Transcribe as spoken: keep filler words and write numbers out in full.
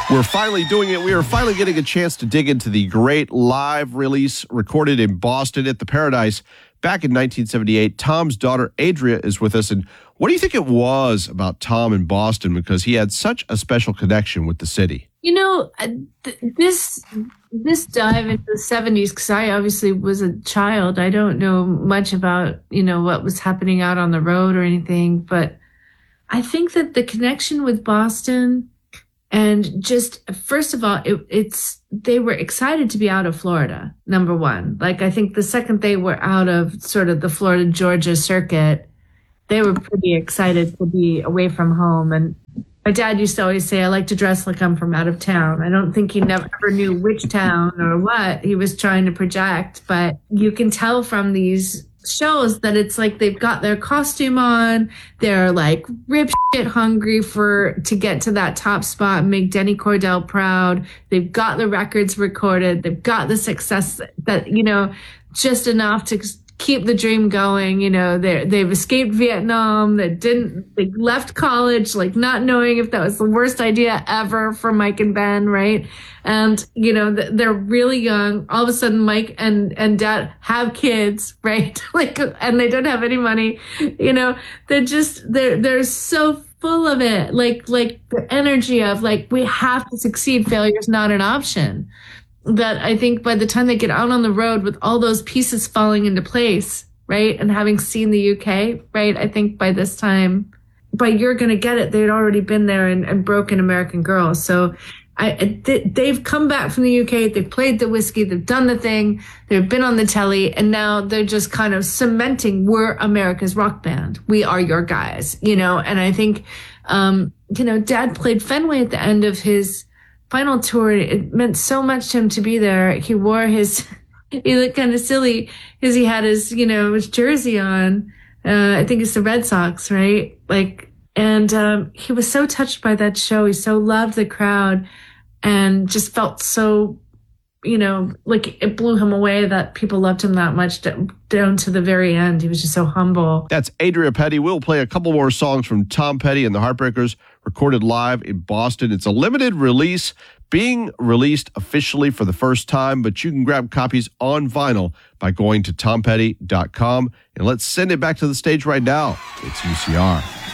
We're finally doing it. We are finally getting a chance to dig into the great live release recorded in Boston at the Paradise back in nineteen seventy-eight. Tom's daughter, Adria, is with us. And what do you think it was about Tom in Boston? Because he had such a special connection with the city. You know, th- this this dive into the seventies, because I obviously was a child. I don't know much about, you know, what was happening out on the road or anything. But I think that the connection with Boston... And just, first of all, it, it's, they were excited to be out of Florida, number one. Like, I think the second they were out of sort of the Florida, Georgia circuit, they were pretty excited to be away from home. And my dad used to always say, I like to dress like I'm from out of town. I don't think he never ever knew which town or what he was trying to project, but you can tell from these shows that it's like they've got their costume on, they're like rip shit hungry for to get to that top spot and make Denny Cordell proud. They've got the records recorded, they've got the success that, you know, just enough to keep the dream going. You know, they they've escaped Vietnam, they didn't they left college like not knowing if that was the worst idea ever for Mike and Ben, right? And you know, they're really young. All of a sudden Mike and and Dad have kids, right? Like, and they don't have any money. You know, they're just they're they're so full of it, like like the energy of like, we have to succeed, failure's not an option. That I think by the time they get out on the road with all those pieces falling into place, right, and having seen the U K, right, I think by this time, by You're Gonna Get It, they'd already been there and, and broken American Girl. So I, they've come back from the U K, they've played the whiskey, they've done the thing, they've been on the telly, and now they're just kind of cementing, we're America's rock band. We are your guys, you know, and I think, um, you know, Dad played Fenway at the end of his final tour. It meant so much to him to be there. He wore his, he looked kind of silly because he had his, you know, his jersey on. Uh, I think it's the Red Sox, right? Like, and um, he was so touched by that show. He so loved the crowd and just felt so, you know, like it blew him away that people loved him that much down to the very end. He was just so humble. That's Adria Petty. We'll play a couple more songs from Tom Petty and the Heartbreakers, recorded live in Boston. It's a limited release, being released officially for the first time, but you can grab copies on vinyl by going to tom petty dot com. And let's send it back to the stage right now. It's U C R.